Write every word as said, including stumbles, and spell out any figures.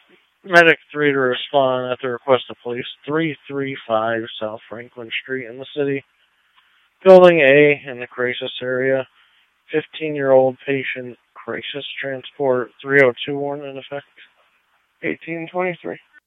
Medic three to respond at the request of police. three thirty-five South Franklin Street in the city. Building A in the crisis area. fifteen-year-old patient crisis transport. three oh two warrant in effect. eighteen twenty-three.